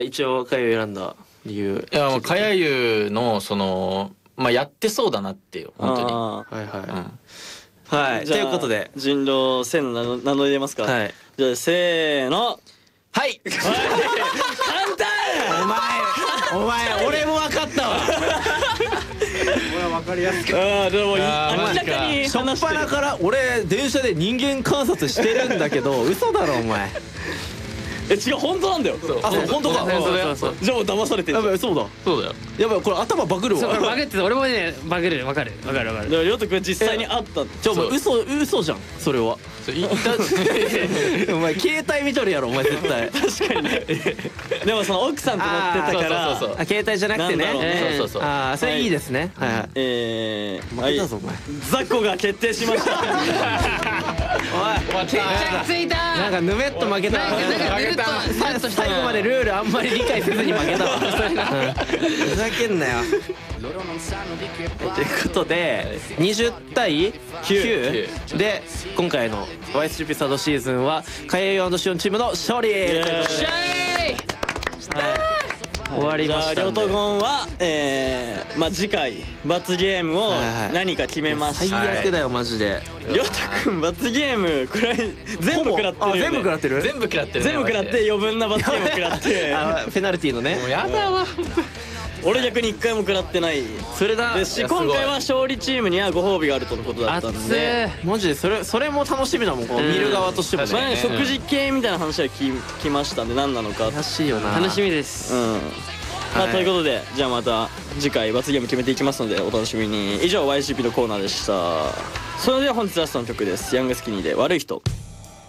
一応かゆ選んだ理由。 いやもうかやゆのそのまあやってそうだなっていう本当に。 はいはい、はい、 じゃあということで人狼せーの名乗り出ますか。 はい、 じゃあせーの。 はい簡単。 お前俺も分かったわ俺は分かりやすくでも明あーらかに初っ話してる。 端から俺電車で人間観察してるんだけど嘘だろお前。 違う本当なんだよ。 あ、そう本当か。 本当だよ。 そうそうじゃあもう騙されてる。 やばい、そうだ。 そうだよ。 やばい、これ頭バグるわ。 そうこれバグってた。俺もねバグる。わかるわかるわかる。 だからりょうとくん実際に会った。 じゃあお前嘘じゃんそれは。お前携帯見とるやろお前絶対。 確かにね。でもその奥さんと乗ってたから。 そうそうそうあ、携帯じゃなくてね。 なんだろうねそうそうそう。 ああ、それいいですね。はいはい。 負負けたぞお前。 雑魚が決定しました。 おい、 決着ついた。 なんかぬめっと負けた。 なんかぬるっと最後までルールあんまり理解せずに負けたわ。ふざけんなよ。ということで20対9で今回の YSCP サードシーズンはカイエヨ&シオンチームの勝利。終わりましたんで。 じゃありょうとくんはまあ次回罰ゲームを何か決めまし最た。 悪だよマジで。 りょうとくん罰ゲーム全部食らってるよね。 全部食らってる。 全部食らってる。 全部食らって余分な罰ゲーム食らってあ、ペナルティーのね。 もうやだわ。 俺逆に1回も食らってないそれだ。 ですし、今回は勝利チームにはご褒美があるとのことだったんで、 マジでそれも楽しみだもん、こう見る側としてもね。 まあ食事系みたいな話は聞きましたんで何なのか。 怪しいよな。 楽しみです。 まあということでじゃあまた次回罰ゲーム決めていきますのでお楽しみに。以上 YCP のコーナーでした。それでは本日ラストの曲です。ヤングスキニーで悪い人。